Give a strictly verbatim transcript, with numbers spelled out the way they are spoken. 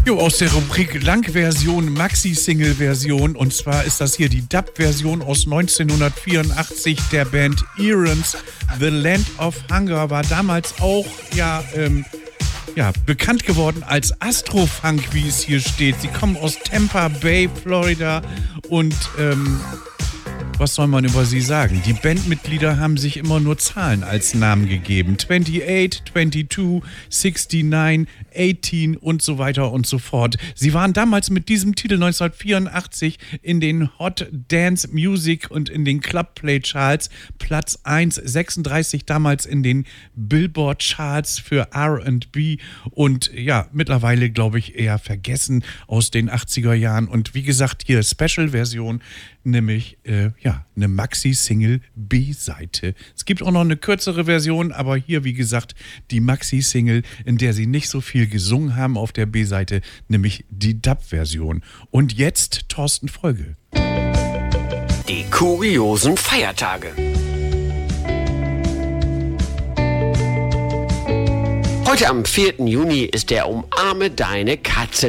Jo, aus der Rubrik Langversion, Maxi-Single-Version. Und zwar ist das hier die Dub-Version aus neunzehnhundertvierundachtzig der Band Earons. The Land of Hunger war damals auch, ja, ähm, ja, bekannt geworden als Astrofunk, wie es hier steht. Sie kommen aus Tampa Bay, Florida und, ähm, was soll man über sie sagen? Die Bandmitglieder haben sich immer nur Zahlen als Namen gegeben. achtundzwanzig, zweiundzwanzig, neunundsechzig, achtzehn und so weiter und so fort. Sie waren damals mit diesem Titel neunzehnhundertvierundachtzig in den Hot Dance Music und in den Club Play Charts Platz eins, sechsunddreißig damals in den Billboard Charts für R and B und ja, mittlerweile glaube ich eher vergessen aus den achtziger Jahren. Und wie gesagt, hier Special-Version, nämlich äh, ja, eine Maxi-Single B-Seite. Es gibt auch noch eine kürzere Version, aber hier, wie gesagt, die Maxi-Single, in der sie nicht so viel gesungen haben auf der B-Seite, nämlich die Dub-Version. Und jetzt Thorsten Frögel. Die kuriosen Feiertage. Heute am vierten Juni ist der Umarme deine Katze